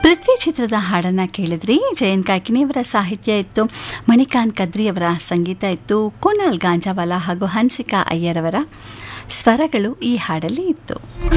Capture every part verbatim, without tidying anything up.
ಪೃಥ್ವಿ ಚಿತ್ರದ ಹಾಡನ್ನು ಕೇಳಿದ್ರಿ. ಜಯಂತ್ ಕಾಯ್ಕಿಣಿಯವರ ಸಾಹಿತ್ಯ ಇತ್ತು, ಮಣಿಕಾಂತ್ ಕದ್ರಿಯವರ ಸಂಗೀತ ಇತ್ತು, ಕುನಾಲ್ ಗಾಂಜಾವಾಲಾ ಹಾಗೂ ಹನ್ಸಿಕಾ ಅಯ್ಯರವರ ಸ್ವರಗಳು ಈ ಹಾಡಲ್ಲಿ ಇತ್ತು.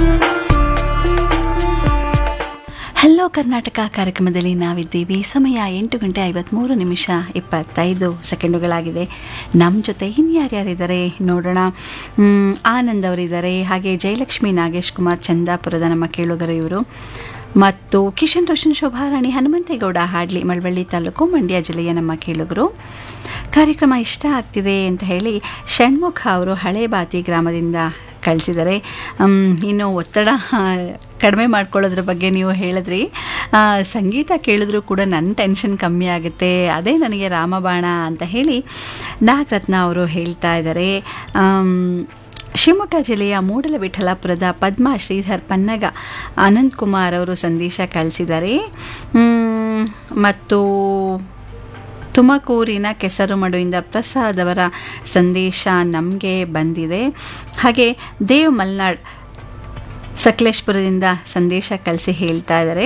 ಹಲೋ ಕರ್ನಾಟಕ ಕಾರ್ಯಕ್ರಮದಲ್ಲಿ ನಾವಿದ್ದೀವಿ. ಸಮಯ ಎಂಟು ಗಂಟೆ ಐವತ್ತ್ಮೂರು ನಿಮಿಷ ಇಪ್ಪತ್ತೈದು ಸೆಕೆಂಡುಗಳಾಗಿದೆ. ನಮ್ಮ ಜೊತೆ ಇನ್ಯಾರ್ಯಾರಿದ್ದಾರೆ ನೋಡೋಣ. ಆನಂದ್ ಅವರಿದ್ದಾರೆ, ಹಾಗೆ ಜಯಲಕ್ಷ್ಮಿ ನಾಗೇಶ್ ಕುಮಾರ್ ಚಂದಾಪುರದ ನಮ್ಮ ಕೇಳುಗರು ಇವರು, ಮತ್ತು ಕಿಶನ್ ರೋಷನ್ ಶೋಭಾರಾಣಿ ಹನುಮಂತೇಗೌಡ ಹಾಡ್ಲಿ ಮಳವಳ್ಳಿ ತಾಲೂಕು ಮಂಡ್ಯ ಜಿಲ್ಲೆಯ ನಮ್ಮ ಕೇಳುಗರು. ಕಾರ್ಯಕ್ರಮ ಇಷ್ಟ ಆಗ್ತಿದೆ ಅಂತ ಹೇಳಿ ಷಣ್ಮುಖ ಅವರು ಹಳೆ ಬಾತಿ ಗ್ರಾಮದಿಂದ ಕಳಿಸಿದ್ದಾರೆ. ಇನ್ನು ಒತ್ತಡ ಕಡಿಮೆ ಮಾಡ್ಕೊಳ್ಳೋದ್ರ ಬಗ್ಗೆ ನೀವು ಹೇಳಿದ್ರಿ. ಸಂಗೀತ ಕೇಳಿದ್ರೂ ಕೂಡ ನನ್ನ ಟೆನ್ಷನ್ ಕಮ್ಮಿ ಆಗುತ್ತೆ, ಅದೇ ನನಗೆ ರಾಮಬಾಣ ಅಂತ ಹೇಳಿ ನಾಗರತ್ನ ಅವರು ಹೇಳ್ತಾ ಇದ್ದಾರೆ. ಶಿವಮೊಗ್ಗ ಜಿಲ್ಲೆಯ ಮೂಡಲವಿಠಲಾಪುರದ ಪದ್ಮಾ ಶ್ರೀಧರ್ ಪನ್ನಗ ಅನಂತ್ ಕುಮಾರ್ ಅವರು ಸಂದೇಶ ಕಳಿಸಿದ್ದಾರೆ. ಮತ್ತು ತುಮಕೂರಿನ ಕೆಸರುಮಡುವಿಂದ ಪ್ರಸಾದ್ ಅವರ ಸಂದೇಶ ನಮಗೆ ಬಂದಿದೆ. ಹಾಗೆ ದೇವ್ ಮಲ್ನಾಡ್ ಸಕಲೇಶ್ಪುರದಿಂದ ಸಂದೇಶ ಕಳಿಸಿ ಹೇಳ್ತಾ ಇದ್ದಾರೆ,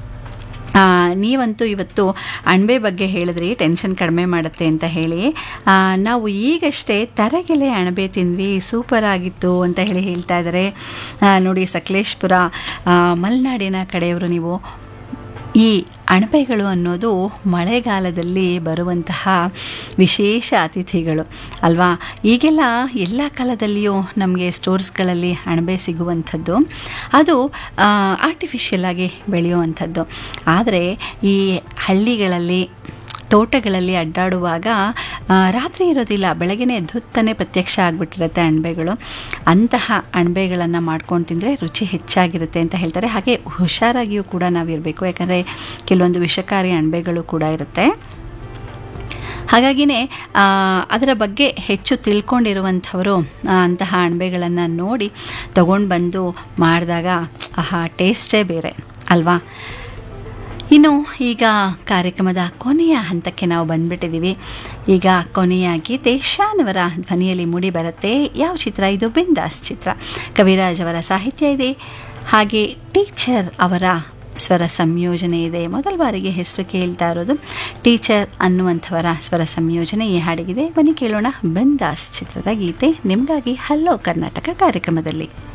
ನೀವಂತೂ ಇವತ್ತು ಅಣಬೆ ಬಗ್ಗೆ ಹೇಳಿದ್ರಿ, ಟೆನ್ಷನ್ ಕಡಿಮೆ ಮಾಡುತ್ತೆ ಅಂತ ಹೇಳಿ. ನಾವು ಈಗಷ್ಟೇ ತರಗೆಲೆ ಅಣಬೆ ತಿಂದ್ವಿ, ಸೂಪರ್ ಆಗಿತ್ತು ಅಂತ ಹೇಳಿ ಹೇಳ್ತಾ ಇದ್ದಾರೆ. ನೋಡಿ, ಸಕಲೇಶ್ಪುರ ಮಲೆನಾಡಿನ ಕಡೆಯವರು ನೀವು. ಈ ಅಣಬೆಗಳು ಅನ್ನೋದು ಮಳೆಗಾಲದಲ್ಲಿ ಬರುವಂತಹ ವಿಶೇಷ ಅತಿಥಿಗಳು ಅಲ್ವಾ. ಈಗೆಲ್ಲ ಎಲ್ಲ ಕಾಲದಲ್ಲಿಯೂ ನಮಗೆ ಸ್ಟೋರ್ಸ್ಗಳಲ್ಲಿ ಅಣಬೆ ಸಿಗುವಂಥದ್ದು, ಅದು ಆರ್ಟಿಫಿಷಿಯಲ್ ಆಗಿ ಬೆಳೆಯುವಂಥದ್ದು. ಆದರೆ ಈ ಹಳ್ಳಿಗಳಲ್ಲಿ ತೋಟಗಳಲ್ಲಿ ಅಡ್ಡಾಡುವಾಗ ರಾತ್ರಿ ಇರೋದಿಲ್ಲ, ಬೆಳಗ್ಗೆನೇ ಧುತ್ತನೆ ಪ್ರತ್ಯಕ್ಷ ಆಗಿಬಿಟ್ಟಿರುತ್ತೆ ಅಣಬೆಗಳು. ಅಂತಹ ಅಣಬೆಗಳನ್ನು ಮಾಡ್ಕೊಂಡು ತಿಂದರೆ ರುಚಿ ಹೆಚ್ಚಾಗಿರುತ್ತೆ ಅಂತ ಹೇಳ್ತಾರೆ. ಹಾಗೆ ಹುಷಾರಾಗಿಯೂ ಕೂಡ ನಾವಿರಬೇಕು, ಯಾಕಂದರೆ ಕೆಲವೊಂದು ವಿಷಕಾರಿ ಅಣಬೆಗಳು ಕೂಡ ಇರುತ್ತೆ. ಹಾಗಾಗಿನೇ ಅದರ ಬಗ್ಗೆ ಹೆಚ್ಚು ತಿಳ್ಕೊಂಡಿರುವಂಥವರು ಅಂತಹ ಅಣಬೆಗಳನ್ನು ನೋಡಿ ತಗೊಂಡು ಬಂದು ಮಾಡಿದಾಗ ಆಹಾ ಟೇಸ್ಟೇ ಬೇರೆ ಅಲ್ವಾ. ಇನ್ನು ಈಗ ಕಾರ್ಯಕ್ರಮದ ಕೊನೆಯ ಹಂತಕ್ಕೆ ನಾವು ಬಂದ್ಬಿಟ್ಟಿದ್ದೀವಿ. ಈಗ ಕೊನೆಯ ಗೀತೆ ಶಾನವರ ಧ್ವನಿಯಲ್ಲಿ ಮೂಡಿ ಬರುತ್ತೆ. ಯಾವ ಚಿತ್ರ ಇದು? ಬಿಂದಾಸ್ ಚಿತ್ರ. ಕವಿರಾಜ್ ಅವರ ಸಾಹಿತ್ಯ ಇದೆ, ಹಾಗೆ ಟೀಚರ್ ಅವರ ಸ್ವರ ಸಂಯೋಜನೆ ಇದೆ. ಮೊದಲ ಬಾರಿಗೆ ಹೆಸರು ಕೇಳ್ತಾ ಇರೋದು ಟೀಚರ್ ಅನ್ನುವಂಥವರ ಸ್ವರ ಸಂಯೋಜನೆ ಈ ಹಾಡಿಗಿದೆ. ಬನ್ನಿ ಕೇಳೋಣ ಬಿಂದಾಸ್ ಚಿತ್ರದ ಗೀತೆ ನಿಮಗಾಗಿ ಹಲೋ ಕರ್ನಾಟಕ ಕಾರ್ಯಕ್ರಮದಲ್ಲಿ.